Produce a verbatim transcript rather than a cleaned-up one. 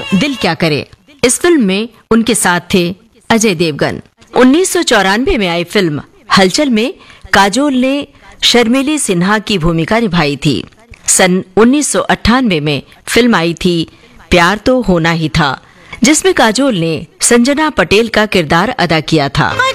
दिल क्या करे। इस फिल्म में उनके साथ थे अजय देवगन। उन्नीस सौ चौरानवे में आई फिल्म हलचल में काजोल ने शर्मिली सिन्हा की भूमिका निभाई थी। सन उन्नीस सौ अट्ठानवे में फिल्म आई थी प्यार तो होना ही था, जिसमें काजोल ने संजना पटेल का किरदार अदा किया था।